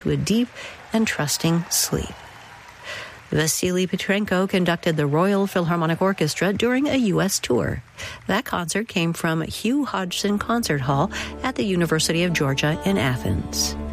to a deep and trusting sleep. Vasily Petrenko conducted the Royal Philharmonic Orchestra during a U.S. tour. That concert came from Hugh Hodgson Concert Hall at the University of Georgia in Athens.